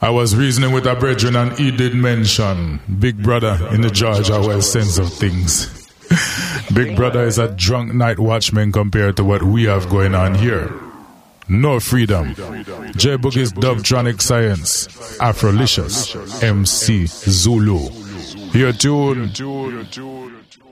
I was reasoning with a brethren and he did mention Big Brother in the George Orwell sense of things. Big Brother is a drunk night watchman compared to what we have going on here. No freedom. J Boogie's Dubtronic Science. Afrolicious. MC Zulu. Your tune.